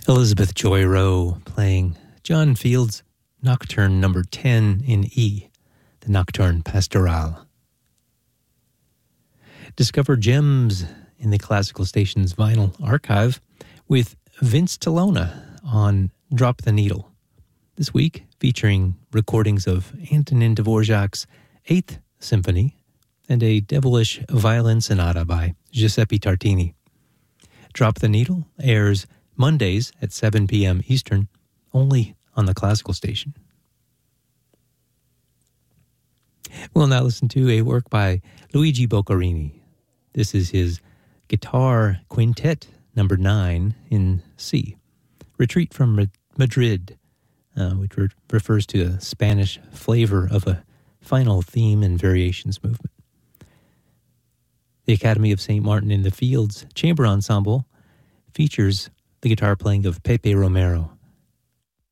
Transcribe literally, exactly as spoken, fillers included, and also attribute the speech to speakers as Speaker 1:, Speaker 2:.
Speaker 1: Elizabeth Joy Rowe playing John Field's Nocturne number ten in E, the Nocturne Pastorale. Discover gems in the Classical Stations vinyl archive with Vince Tolona on Drop the Needle. This week featuring recordings of Antonin Dvorak's Eighth Symphony and a devilish violin sonata by Giuseppe Tartini. Drop the Needle airs Mondays at seven p.m. Eastern, only on the Classical Station. We'll now listen to a work by Luigi Boccherini. This is his Guitar Quintet number nine in C, Retreat from Madrid, uh, which re- refers to a Spanish flavor of a final theme and variations movement. The Academy of Saint Martin in the Fields Chamber Ensemble features the guitar playing of Pepe Romero.